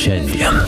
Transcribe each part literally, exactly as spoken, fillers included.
šiandien.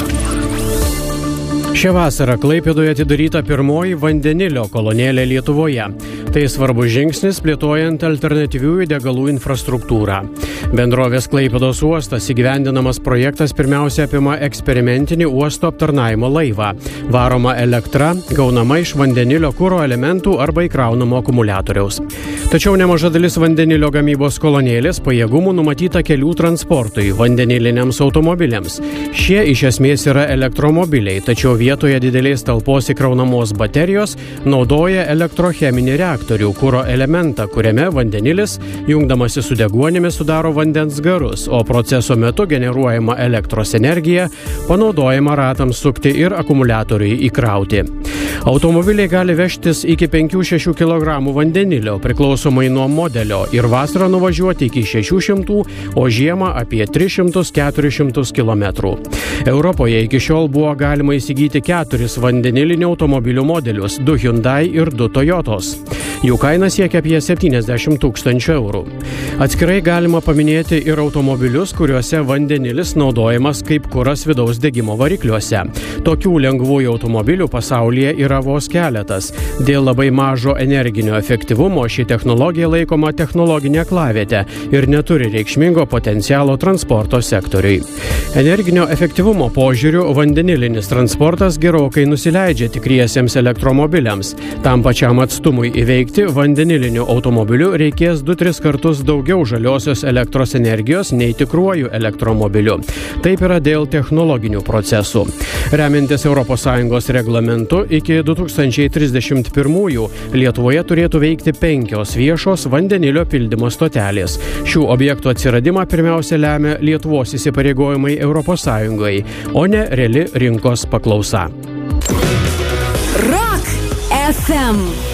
Šią vasarą Klaipėdoje atidaryta pirmoji vandenilio kolonėlė Lietuvoje. Tai svarbus žingsnis plėtojant alternatyviųjų degalų infrastruktūrą. Bendrovės Klaipėdos uostas įgyvendinamas projektas pirmiausia apima eksperimentinį uosto aptarnavimo laivą, varomą elektra, gaunama iš vandenilio kuro elementų arba įkraunamo akumuliatoriaus. Tačiau nemaža dalis vandenilio gamybos kolonėlės pajėgumų numatyta kelių transportui, vandeniliniams automobiliams. Šie iš esmės yra elektromobiliai, tačiau vietoje didelės talpos įkraunamos baterijos naudoja elektrocheminį reaktorių kuro elementą, kuriame vandenilis, jungdamasi su deguonimi, sudaro vandens garus, o proceso metu generuojama elektros energija panaudojama ratams sukti ir akumuliatoriui įkrauti. Automobiliai gali vežtis iki penkių šešių kilogramų vandenilio, priklausomai nuo modelio, ir vasarą nuvažiuoti iki šešių šimtų, o žiemą apie tris šimtus keturis šimtus kilometrų. Europoje iki šiol buvo galima įsigyti keturis vandenilinių automobilių modelius, du Hyundai ir du Toyotos. Jų kaina siekia apie septyniasdešimt tūkstančių eurų. Atskirai galima paminėti ir automobilius, kuriuose vandenilis naudojamas kaip kuras vidaus degimo varikliuose. Tokių lengvųjų automobilių pasaulyje yra vos keletas. Dėl labai mažo energinio efektyvumo ši technologija laikoma technologinė aklavietė ir neturi reikšmingo potencialo transporto sektoriui. Energinio efektyvumo požiūriu vandenilinis transportas gerokai nusileidžia tikriesiems elektromobiliams. Tam pačiam atstumui įveikti vandeniliniu automobiliu reikės du tris kartus daugiau žaliosios elektros energijos nei tikruoju elektromobiliu. Taip yra dėl technologinių procesų. Remiantis Europos Sąjungos reglamentu, iki du tūkstančiai trisdešimt pirmųjų Lietuvoje turėtų veikti penkios viešos vandenilio pildymo stotelės. Šių objektų atsiradimą pirmiausia lemia Lietuvos įsipareigojimai Europos Sąjungai, o ne reali rinkos paklausa. Rock F M